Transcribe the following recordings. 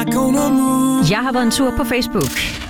not gonna move. Jeg har været en tur på Facebook.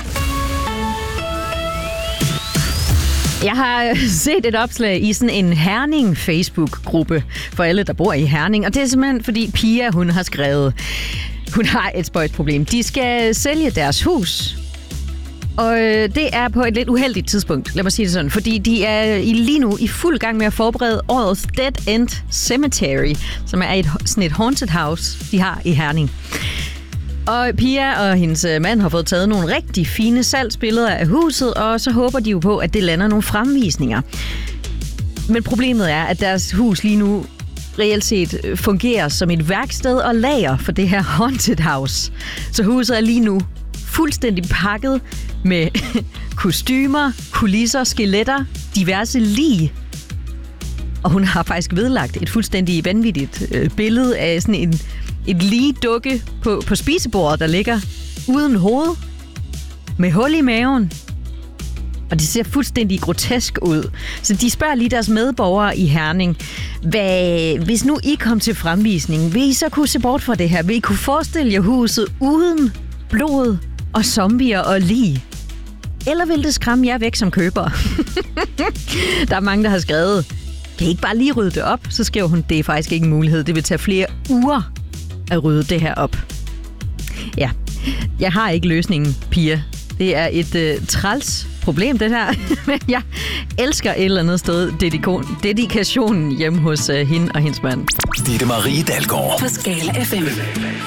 Jeg har set et opslag i sådan en Herning Facebook-gruppe for alle, der bor i Herning. Og det er simpelthen, fordi Pia, hun har skrevet, hun har et spøjt problem. De skal sælge deres hus. Og det er på et lidt uheldigt tidspunkt, lad mig sige det sådan. Fordi de er lige nu i fuld gang med at forberede årets Dead End Cemetery, som er sådan et haunted house, de har i Herning. Og Pia og hendes mand har fået taget nogle rigtig fine salgsbilleder af huset, og så håber de jo på, at det lander nogle fremvisninger. Men problemet er, at deres hus lige nu reelt set fungerer som et værksted og lager for det her haunted house. Så huset er lige nu fuldstændig pakket med kostymer, kulisser, skeletter, diverse lig. Og hun har faktisk vedlagt et fuldstændig vanvittigt billede af sådan et ligdukke på spisebordet, der ligger uden hoved, med hul i maven. Og det ser fuldstændig grotesk ud. Så de spørger lige deres medborgere i Herning, hvis nu I kom til fremvisningen, vil I så kunne se bort fra det her? Vil I kunne forestille jer huset uden blod og zombier og lig? Eller vil det skræmme jer væk som køber? Der er mange, der har skrevet, kan I ikke bare lige rydde det op? Så skriver hun, det er faktisk ikke en mulighed. Det vil tage flere uger at rydde det her op. Ja, jeg har ikke løsningen, Pia. Det er et træls problem, det her. Men jeg elsker et eller andet sted dedikationen hjemme hos hende og hendes mand. Ditte Marie Dalgaard På Skala FM.